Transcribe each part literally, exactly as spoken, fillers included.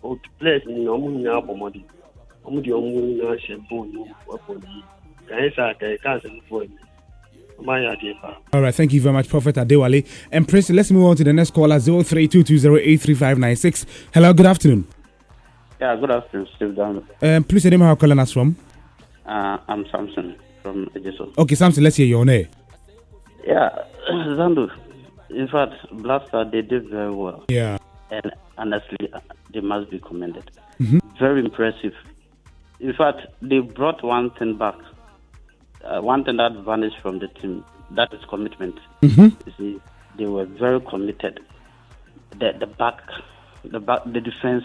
or players in Omunia Bomodi. Omudi Omuna Shampoo, what for the Kaisa, Kaisa for my idea. All right, thank you very much, Prophet Adewale. And Prince, let's move on to the next caller, zero three two two zero eight three five nine six. Hello, good afternoon. Yeah, good afternoon, Steve Down. Um, please, name how calling us from? Uh, I'm Samson from Ejiso. Okay, Samson, let's hear your name. Yeah, Zandu. In fact, Blaster, they did very well. Yeah. And honestly, they must be commended. Mm-hmm. Very impressive. In fact, they brought one thing back. Uh, one thing that vanished from the team, that is commitment. Mm-hmm. You see, they were very committed. The the back, the back, the defense.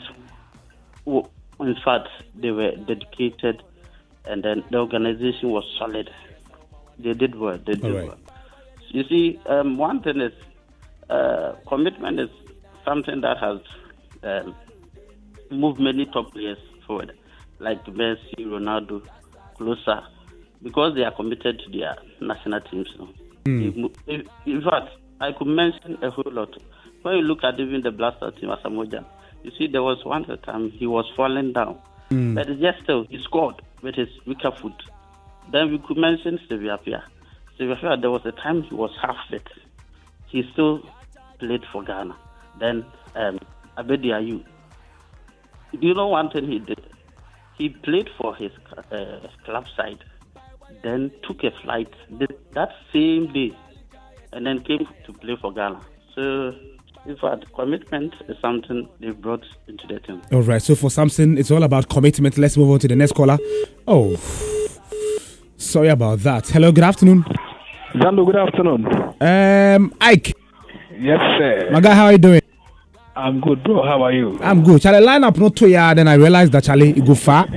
In fact, they were dedicated, and then the organization was solid. They did well. They did All right. well. You see, um, one thing is uh, commitment is something that has um, moved many top players forward, like Messi, Ronaldo, closer, because they are committed to their national teams. You know. Mm. In, in fact, I could mention a whole lot. When you look at even the Blaster team, Asamoah, you see, there was one time he was falling down, mm. but just still he scored with his weaker foot. Then we could mention Stevie Appiah. Stevie Appiah, there was a time he was half fit. He still played for Ghana. Then um, Abedi Ayew. Do you know one thing he did? He played for his uh, club side, then took a flight that same day, and then came to play for Ghana. So, in fact, commitment is something they brought into the team. All right, so for Samson, it's all about commitment. Let's move on to the next caller. Oh, sorry about that. Hello, good afternoon. Zando, good afternoon. Um, Ike. Yes, sir. My guy, how are you doing? I'm good, bro. How are you? I'm good. Charlie, line up not too yard, then I realized that Charlie, you go far.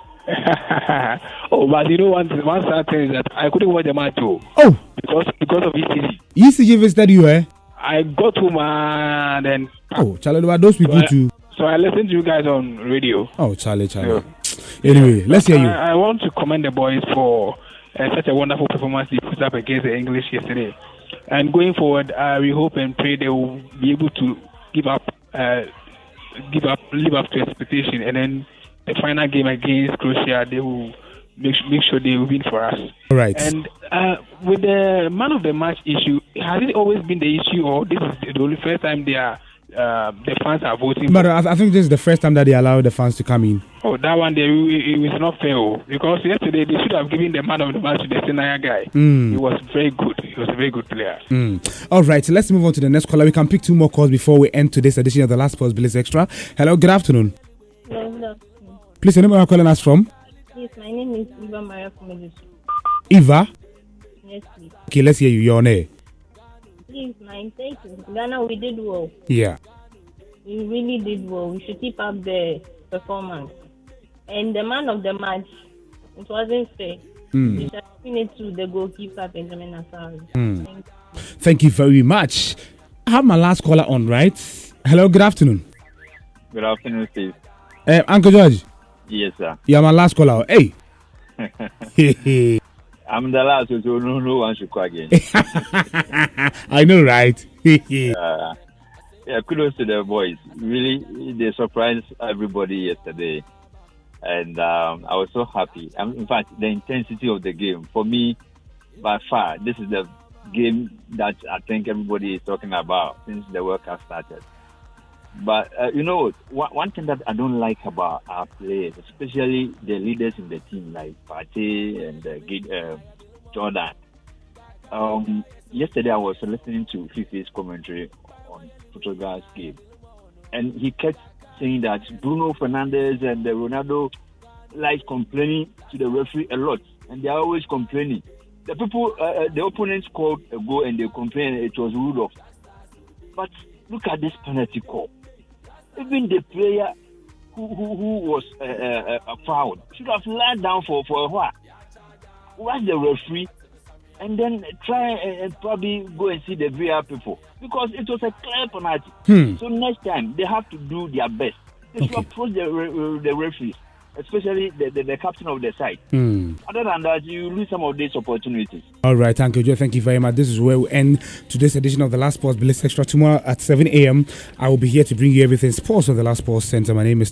Oh, but you know one one sad thing is that I couldn't watch the match too. Oh, because because of E C G. E C G visited you, eh? I got home and then. Oh, Charlie, there were those people so I, too. So I listened to you guys on radio. Oh, Charlie, Charlie. Yeah. Anyway, let's hear you. I, I want to commend the boys for uh, such a wonderful performance they put up against the English yesterday. And going forward, uh, we hope and pray they will be able to give up, uh, give up, live up to expectation, and then the final game against Croatia, they will make make sure they will win for us. All right. And uh, with the man of the match issue, has it always been the issue, or this is the only first time they are uh, the fans are voting? But I, I think this is the first time that they allow the fans to come in. Oh, that one there, it, it was not fair, because yesterday they should have given the man of the match to the senior guy. Mm. He was very good. He was a very good player. Mm. All right, so let's move on to the next caller. We can pick two more calls before we end today's edition of the Last Pulse Blitz Extra. Hello, good afternoon. Hello, good afternoon. Please, your name, where are you calling us from? Yes, my name is Eva Maria from Ejiso. Eva? Yes, please. Okay, let's hear you. Your name. Please, my thank you. Ghana, we did well. Yeah. We really did well. We should keep up the performance. And the man of the match, it wasn't fair. Mm. We should have given it to the goalkeeper, Benjamin Asari. Mm. Thank you. Thank you very much. I have my last caller on, right? Hello, good afternoon. Good afternoon, Steve. Uh, Uncle George. Yes, sir. You're my last caller. Hey. I'm the last, so no, no one should call again. I know, right? uh, yeah, kudos to the boys. Really, they surprised everybody yesterday. And um, I was so happy. Um, in fact, the intensity of the game, for me, by far, this is the game that I think everybody is talking about since the World Cup started. But, uh, you know, one, one thing that I don't like about our players, especially the leaders in the team, like Partey and uh, uh, Jordan. Um, yesterday, I was listening to Fifi's commentary on Portugal's game. And he kept saying that Bruno Fernandes and uh, Ronaldo like complaining to the referee a lot. And they are always complaining. The people, uh, the opponents scored a goal and they complained it was Rudolph. But look at this penalty call. Even the player who who, who was uh, uh, uh, fouled should have laid down for, for a while. Watch the referee and then try and probably go and see the V A R people, because it was a clear penalty. Hmm. So next time they have to do their best. They should Okay. approach the, uh, the referees, especially the, the, the captain of the side. Hmm. Other than that, you lose some of these opportunities. All right, thank you, Joe. Thank you very much. This is where we end today's edition of the Last Pulse Blitz Extra. Tomorrow at seven a.m., I will be here to bring you everything sports on the Last Pulse Center. My name is